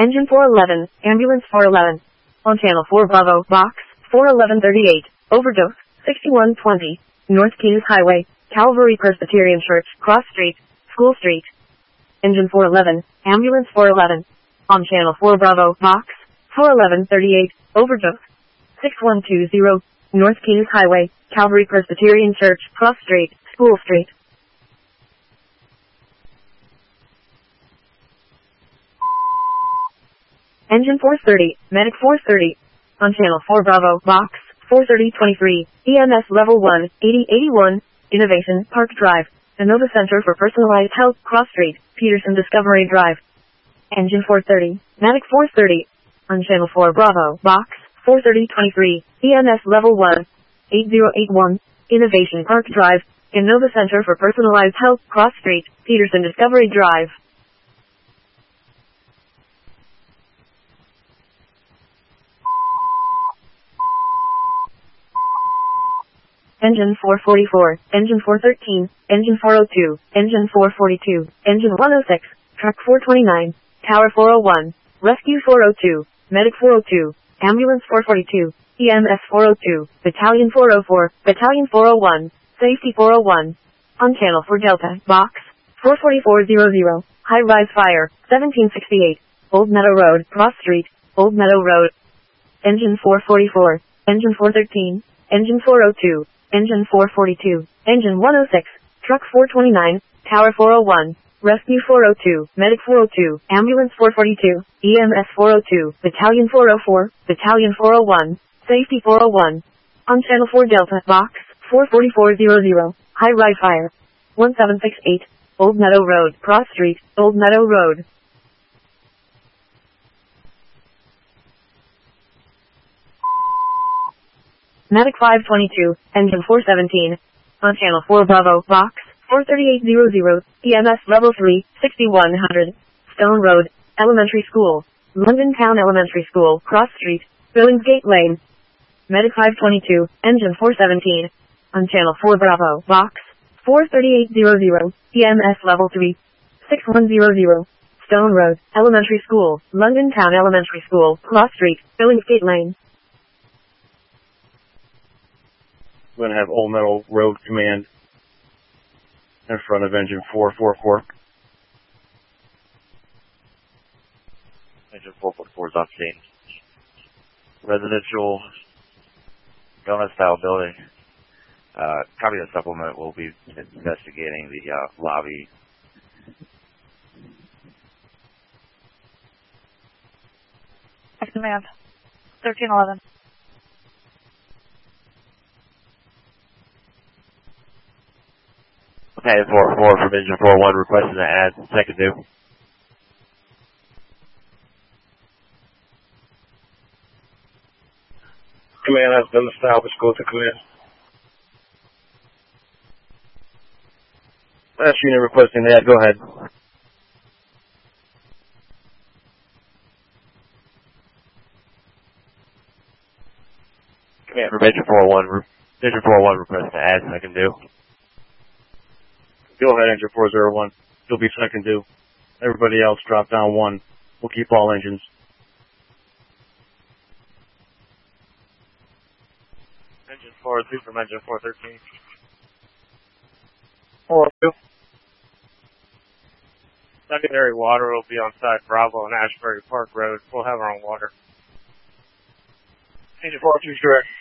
Engine 411, Ambulance 411. On Channel 4 Bravo, Box 41138, Overdose, 6120, North Kings Highway, Calvary Presbyterian Church, Cross Street, School Street. Engine 411, Ambulance 411. On Channel 4 Bravo, Box 41138, Overdose, 6120, North Kings Highway, Calvary Presbyterian Church, Cross Street, School Street. Engine 430, Medic 430. On Channel 4 Bravo, Box 43023, EMS Level 1, 8081, Innovation, Park Drive, Inova Center for Personalized Health, Cross Street, Peterson Discovery Drive. Engine 430, Medic 430. On Channel 4 Bravo, Box 43023, EMS Level 1, 8081, Innovation Park Drive, Inova Center for Personalized Health, Cross Street, Peterson Discovery Drive. Engine 444, Engine 413, Engine 402, Engine 442, Engine 106, Truck 429, Tower 401, Rescue 402, Medic 402, Ambulance 442, EMS 402, Battalion 404, Battalion 401, Safety 401. On Channel 4 Delta, Box 44400, High Rise Fire, 1768, Old Meadow Road, Cross Street, Old Meadow Road. Engine 444, Engine 413, Engine 402, Engine 442, Engine 106, Truck 429, Tower 401, Rescue 402, Medic 402, Ambulance 442, EMS 402, Battalion 404, Battalion 401, Safety 401. On Channel 4 Delta, Box 44400, High Rise Fire, 1768, Old Meadow Road, Cross Street, Old Meadow Road. Medic 522, Engine 417. On Channel 4 Bravo, Box 43800, EMS Level 3, 6100, Stone Road, Elementary School, London Town Elementary School, Cross Street, Billingsgate Lane. Medic 522, Engine 417. On Channel 4 Bravo, Box 43800, EMS Level 3, 6100, Stone Road, Elementary School, London Town Elementary School, Cross Street, Billingsgate Lane. We're going to have Old Meadow Road Command in front of Engine 444. Engine 444 is on scene. Residential donut-style building. Copy of the supplement. Will be investigating the lobby. Command 1311. Okay, 444 from Engine 41 requesting to add second due. Command has been established. Go to command. Last unit requesting that. Go ahead. Command from Engine 41. Engine 41 requesting to add second due. Go ahead, Engine 401. You'll be second due. Everybody else drop down one. We'll keep all engines. Engine 402 from Engine 413. 402. Secondary water will be on side Bravo and Ashbury Park Road. We'll have our own water. Engine 402 is correct.